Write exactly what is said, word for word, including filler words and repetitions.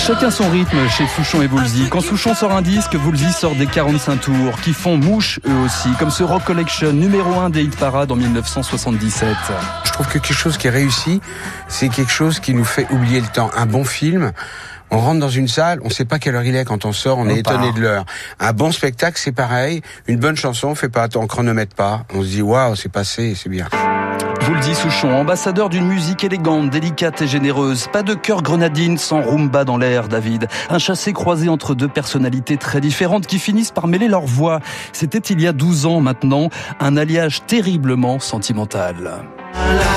Chacun son rythme chez Souchon et Woolsey. Quand Souchon sort un disque, Woolsey sort des quarante-cinq tours qui font mouche eux aussi, comme ce Rock Collection numéro un des hit parades en dix-neuf cent soixante-dix-sept. Je trouve que quelque chose qui est réussi, c'est quelque chose qui nous fait oublier le temps. Un bon film, on rentre dans une salle, on sait pas quelle heure il est quand on sort, on, on est part. étonné de l'heure. Un bon spectacle, c'est pareil. Une bonne chanson, on fait pas, on chronomètre pas. On se dit waouh, c'est passé, c'est bien. Woolsey Souchon, ambassadeur d'une musique élégante, délicate et généreuse. Pas de cœur grenadine sans rumba dans l'air, David. Un chassé-croisé entre deux personnalités très différentes qui finissent par mêler leurs voix. C'était il y a douze ans maintenant, un alliage terriblement sentimental.